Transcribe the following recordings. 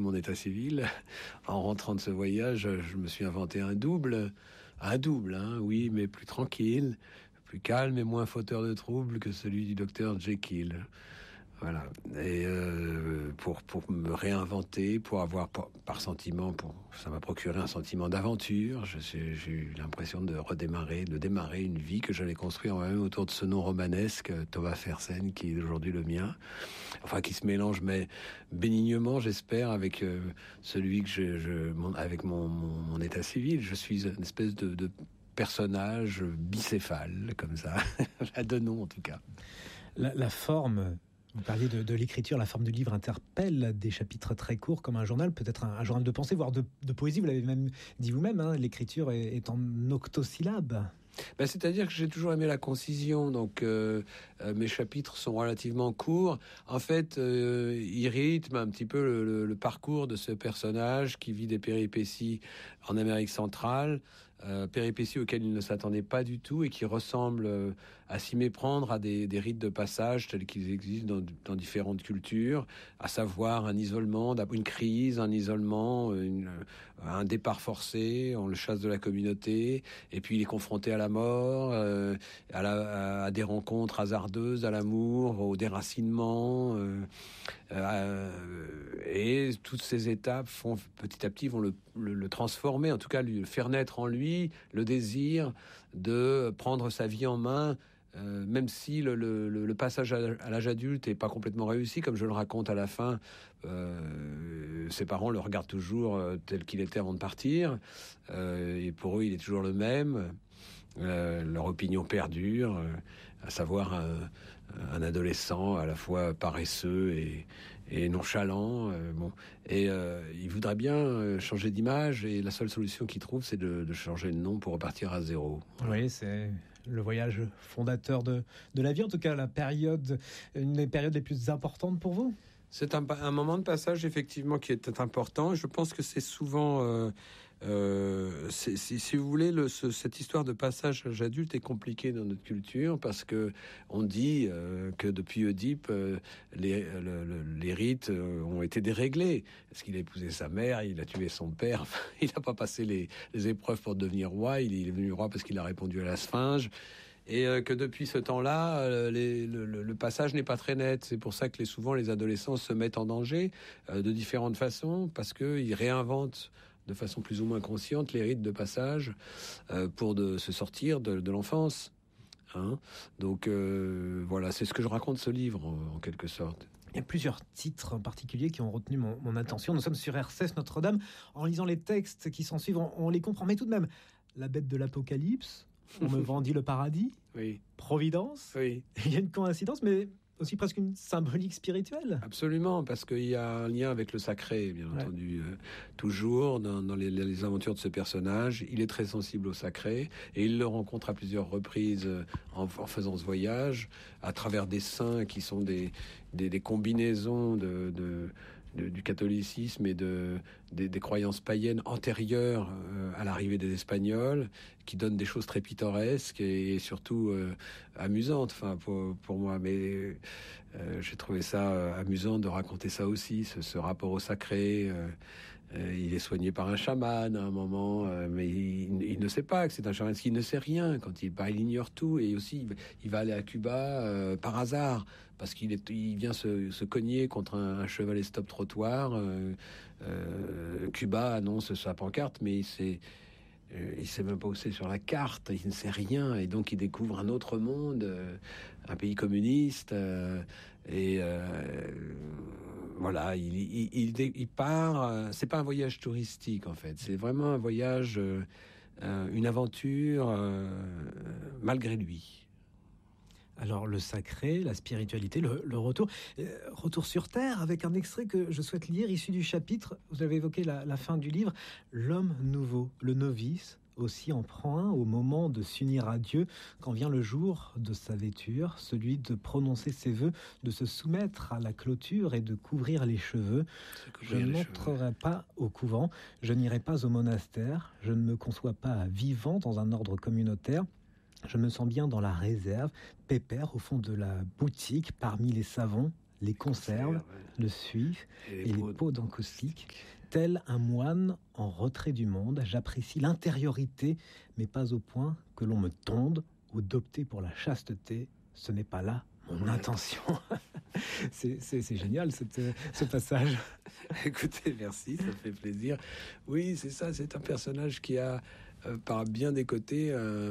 mon état civil. En rentrant de ce voyage, je me suis inventé un double, oui, mais plus tranquille, plus calme et moins fauteur de troubles que celui du docteur Jekyll. Voilà. Et pour me réinventer, pour avoir par sentiment, ça m'a procuré un sentiment d'aventure. J'ai eu l'impression de démarrer une vie que j'allais construire moi-même autour de ce nom romanesque, Thomas Fersen, qui est aujourd'hui le mien. Enfin, qui se mélange, mais bénignement, j'espère, avec celui que avec mon état civil. Je suis une espèce de personnage bicéphale, comme ça, à deux noms en tout cas. La forme. Vous parliez de l'écriture, la forme du livre interpelle, des chapitres très courts comme un journal, peut-être un journal de pensée, voire de poésie. Vous l'avez même dit vous-même, hein, l'écriture est en octosyllabes. C'est-à-dire que j'ai toujours aimé la concision, donc mes chapitres sont relativement courts. En fait, ils rythment un petit peu le parcours de ce personnage qui vit des péripéties en Amérique centrale, péripéties auxquelles il ne s'attendait pas du tout et qui ressemblent à s'y méprendre à des rites de passage tels qu'ils existent dans différentes cultures, à savoir un isolement, une crise, un isolement, un départ forcé, on le chasse de la communauté, et puis il est confronté à la mort, à des rencontres hasardeuses, à l'amour, au déracinement, et toutes ces étapes petit à petit vont le transformer, en tout cas lui faire naître en lui le désir de prendre sa vie en main, même si le passage à l'âge adulte est pas complètement réussi, comme je le raconte à la fin. Ses parents le regardent toujours tel qu'il était avant de partir, et pour eux il est toujours le même. Leur opinion perdure, à savoir un adolescent à la fois paresseux et nonchalant. Il voudrait bien changer d'image, et la seule solution qu'il trouve, c'est de changer de nom pour repartir à zéro. Voilà. Oui, c'est le voyage fondateur de la vie, en tout cas une des périodes les plus importantes pour vous. C'est un moment de passage effectivement qui est important. Je pense que c'est souvent, si vous voulez, cette histoire de passage à l'âge adulte est compliquée dans notre culture, parce que on dit que depuis Oedipe, les rites ont été déréglés. Parce qu'il a épousé sa mère, il a tué son père. Enfin, il n'a pas passé les épreuves pour devenir roi. Il est devenu roi parce qu'il a répondu à la Sphinge. Et que depuis ce temps-là, le passage n'est pas très net. C'est pour ça que souvent les adolescents se mettent en danger de différentes façons, parce qu'ils réinventent de façon plus ou moins consciente les rites de passage pour se sortir de l'enfance. Hein. Donc voilà, c'est ce que je raconte ce livre en quelque sorte. Il y a plusieurs titres en particulier qui ont retenu mon attention. Nous sommes sur RCF Notre-Dame. En lisant les textes qui s'en suivent, on les comprend. Mais tout de même, la bête de l'Apocalypse, on me vendit le paradis, oui. Providence, oui. Il y a une coïncidence, mais aussi presque une symbolique spirituelle. Absolument, parce qu'il y a un lien avec le sacré, bien entendu. Toujours dans les aventures de ce personnage, il est très sensible au sacré, et il le rencontre à plusieurs reprises en faisant ce voyage, à travers des saints qui sont des combinaisons du catholicisme et des croyances païennes antérieures à l'arrivée des Espagnols, qui donnent des choses très pittoresques et surtout amusantes, enfin pour moi. Mais j'ai trouvé ça amusant de raconter ça aussi, ce rapport au sacré. Il est soigné par un chaman à un moment, mais il ne sait pas que c'est un chaman, parce qu'il ne sait rien. Quand il ignore tout, et aussi il va aller à Cuba par hasard, parce qu'il vient se cogner contre un chevalet stop-trottoir. Cuba annonce sa pancarte, mais il sait même pas où c'est sur la carte, il ne sait rien, et donc il découvre un autre monde, un pays communiste, voilà, il part. C'est pas un voyage touristique en fait, c'est vraiment un voyage, une aventure malgré lui. Alors le sacré, la spiritualité, le retour sur terre, avec un extrait que je souhaite lire, issu du chapitre, vous avez évoqué la fin du livre, l'homme nouveau, le novice, aussi en prend un au moment de s'unir à Dieu, quand vient le jour de sa vêture, celui de prononcer ses vœux, de se soumettre à la clôture et de couvrir les cheveux. Je n'entrerai pas au couvent, je n'irai pas au monastère, je ne me conçois pas vivant dans un ordre communautaire. Je me sens bien dans la réserve, pépère au fond de la boutique, parmi les savons, les conserves, le suif et les pots d'encaustique. Tel un moine en retrait du monde, j'apprécie l'intériorité, mais pas au point que l'on me tonde ou d'opter pour la chasteté. Ce n'est pas là mon intention. C'est génial ce passage. Écoutez, merci, ça fait plaisir. Oui, c'est ça, c'est un personnage qui a, par bien des côtés,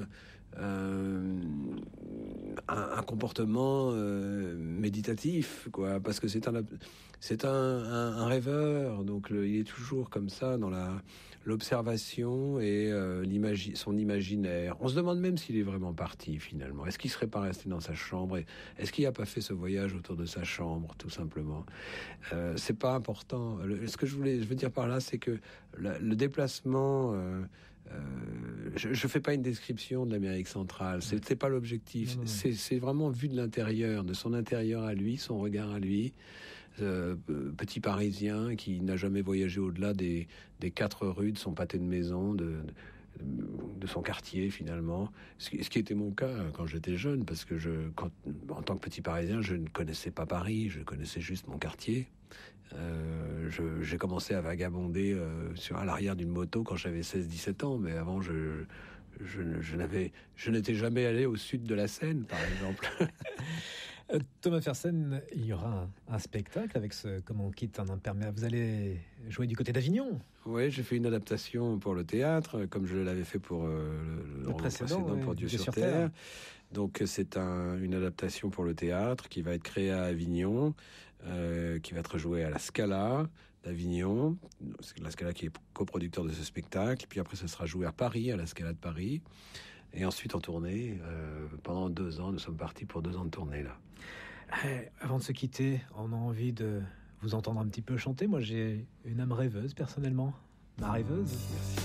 un comportement méditatif, quoi, parce que c'est un rêveur, donc il est toujours comme ça dans l'observation et son imaginaire. On se demande même s'il est vraiment parti finalement. Est-ce qu'il serait pas resté dans sa chambre? Est-ce qu'il n'a pas fait ce voyage autour de sa chambre, tout simplement? C'est pas important. Ce que je veux dire par là, c'est que le déplacement. Je fais pas une description de l'Amérique centrale. C'est pas l'objectif. C'est vraiment vu de l'intérieur, de son intérieur à lui, son regard à lui. Petit Parisien qui n'a jamais voyagé au-delà des 4 rues de son pâté de maison, de son quartier finalement, ce qui était mon cas quand j'étais jeune, parce que en tant que petit Parisien, je ne connaissais pas Paris, je connaissais juste mon quartier. J'ai commencé à vagabonder à l'arrière d'une moto quand j'avais 16-17 ans, mais avant je n'étais jamais allé au sud de la Seine, par exemple. Thomas Fersen, il y aura un spectacle avec ce Comment on quitte un imperméable. Vous allez jouer du côté d'Avignon. Oui, j'ai fait une adaptation pour le théâtre, comme je l'avais fait pour le précédent pour Dieu sur Terre. Donc c'est une adaptation pour le théâtre qui va être créée à Avignon, qui va être jouée à la Scala d'Avignon. C'est la Scala qui est coproducteur de ce spectacle. Puis après, ça sera joué à Paris, à la Scala de Paris. Et ensuite en tournée, pendant 2 ans, nous sommes partis pour 2 ans de tournée là. Avant de se quitter, on a envie de vous entendre un petit peu chanter. Moi, j'ai une âme rêveuse personnellement. Ma rêveuse. Merci.